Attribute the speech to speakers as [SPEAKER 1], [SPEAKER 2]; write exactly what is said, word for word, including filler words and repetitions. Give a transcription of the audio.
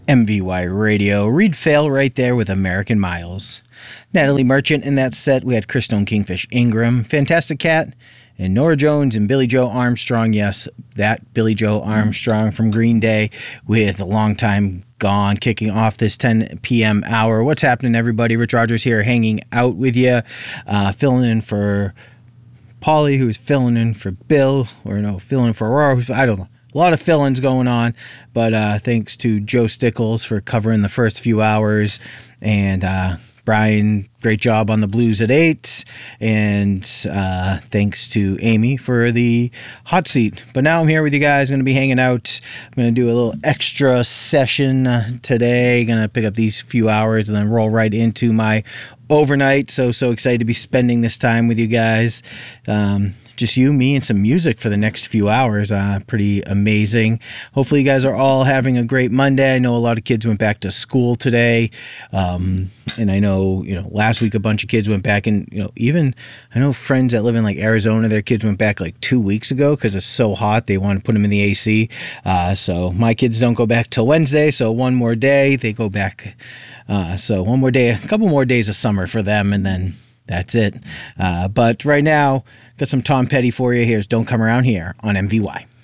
[SPEAKER 1] M V Y Radio. Reed Fail right there with American Miles. Natalie Merchant in that set. We had Christone Kingfish Ingram, Fantastic Cat, and Norah Jones and Billy Joe Armstrong. Yes, that Billy Joe Armstrong from Green Day with A Long Time Gone, kicking off this ten p.m. hour. What's happening, everybody? Rich Rogers here, hanging out with you, uh, filling in for Paulie, who's filling in for Bill, or no, filling in for Aurora. I don't know. A lot of fill-ins going on, but uh, thanks to Joe Stickles for covering the first few hours, and uh, Brian, great job on the Blues at eight, and uh, thanks to Amy for the hot seat. But now I'm here with you guys, going to be hanging out. I'm going to do a little extra session uh, today, going to pick up these few hours and then roll right into my overnight. So, so excited to be spending this time with you guys. Um, Just you, me, and some music for the next few hours. Uh, pretty amazing. Hopefully you guys are all having a great Monday. I know a lot of kids went back to school today. Um, and I know, you know, last week a bunch of kids went back, and, you know, even I know friends that live in like Arizona, their kids went back like two weeks ago because it's so hot. They want to put them in the A C. Uh, so my kids don't go back till Wednesday. So one more day, they go back. Uh, so one more day, a couple more days of summer for them, and then that's it. Uh, but right now, got some Tom Petty for you. Here's Don't Come Around Here on M V Y.